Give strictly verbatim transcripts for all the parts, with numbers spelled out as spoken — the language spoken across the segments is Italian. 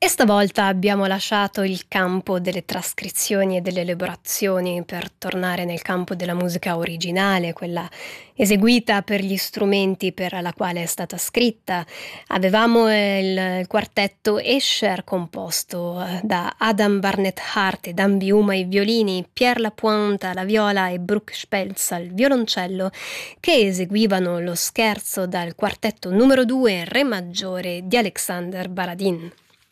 E stavolta abbiamo lasciato il campo delle trascrizioni e delle elaborazioni per tornare nel campo della musica originale, quella eseguita per gli strumenti per la quale è stata scritta. Avevamo il, il quartetto Escher composto eh, da Adam Barnett Hart e Dan Biuma ai violini, Pierre Lapointe alla viola e Brooke Spelz al violoncello, che eseguivano lo scherzo dal quartetto numero due in Re maggiore di Alexander Baradin.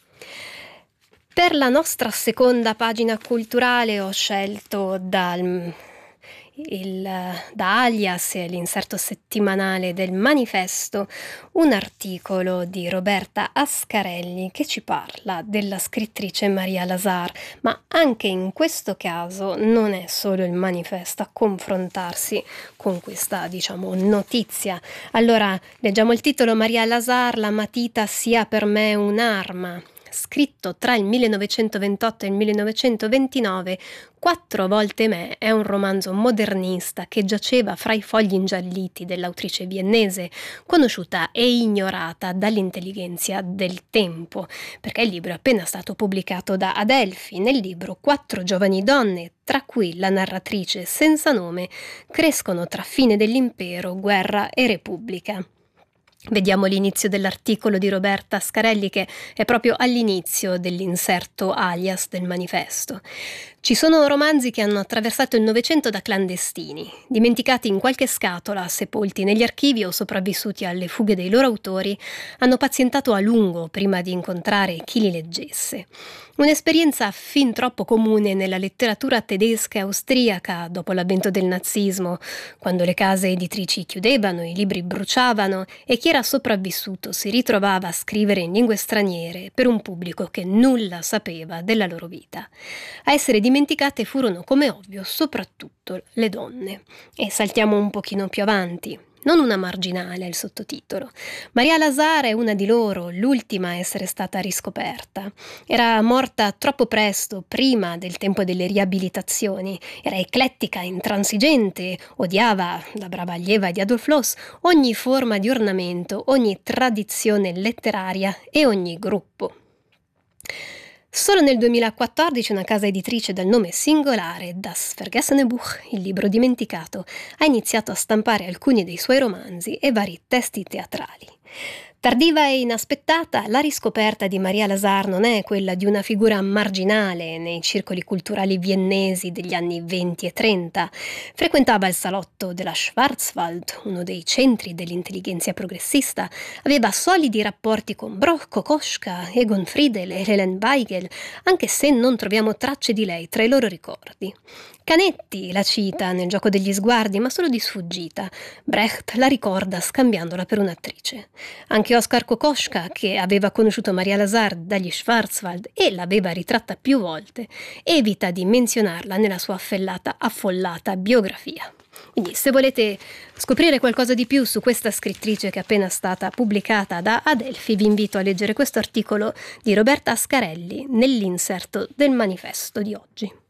Per la nostra seconda pagina culturale ho scelto dal, il, da Alias, l'inserto settimanale del Manifesto, un articolo di Roberta Ascarelli che ci parla della scrittrice Maria Lazar, ma anche in questo caso non è solo il Manifesto a confrontarsi con questa, diciamo, notizia. Allora, leggiamo il titolo: Maria Lazar, la matita sia per me un'arma. Scritto tra il millenovecentoventotto e il millenovecentoventinove, Quattro volte me è un romanzo modernista che giaceva fra i fogli ingialliti dell'autrice viennese, conosciuta e ignorata dall'intellighenzia del tempo, perché il libro è appena stato pubblicato da Adelphi. Nel libro quattro giovani donne, tra cui la narratrice senza nome, crescono tra fine dell'impero, guerra e repubblica. Vediamo l'inizio dell'articolo di Roberta Ascarelli, che è proprio all'inizio dell'inserto Alias del Manifesto. Ci sono romanzi che hanno attraversato il Novecento da clandestini, dimenticati in qualche scatola, sepolti negli archivi o sopravvissuti alle fughe dei loro autori, hanno pazientato a lungo prima di incontrare chi li leggesse. Un'esperienza fin troppo comune nella letteratura tedesca e austriaca dopo l'avvento del nazismo, quando le case editrici chiudevano, i libri bruciavano e chi era sopravvissuto si ritrovava a scrivere in lingue straniere per un pubblico che nulla sapeva della loro vita. A essere dimenticate furono, come ovvio, soprattutto le donne. E saltiamo un pochino più avanti. Non una marginale è il sottotitolo. Maria Lazar è una di loro, l'ultima a essere stata riscoperta. Era morta troppo presto, prima del tempo delle riabilitazioni. Era eclettica, intransigente, odiava, la brava allieva di Adolf Loos, ogni forma di ornamento, ogni tradizione letteraria e ogni gruppo. Solo nel duemilaquattordici una casa editrice dal nome singolare, Das Vergessene Buch, il libro dimenticato, ha iniziato a stampare alcuni dei suoi romanzi e vari testi teatrali. Tardiva e inaspettata, la riscoperta di Maria Lazar non è quella di una figura marginale nei circoli culturali viennesi degli anni venti e trenta. Frequentava il salotto della Schwarzwald, uno dei centri dell'intelligenza progressista, aveva solidi rapporti con Broch, Kokoschka, Egon Friedel e Helen Weigel, anche se non troviamo tracce di lei tra i loro ricordi. Canetti la cita nel Gioco degli sguardi, ma solo di sfuggita. Brecht la ricorda scambiandola per un'attrice. Anche Oskar Kokoschka, che aveva conosciuto Maria Lazar dagli Schwarzwald e l'aveva ritratta più volte, evita di menzionarla nella sua affellata, affollata biografia. Quindi, se volete scoprire qualcosa di più su questa scrittrice che è appena stata pubblicata da Adelphi, vi invito a leggere questo articolo di Roberta Ascarelli nell'inserto del Manifesto di oggi.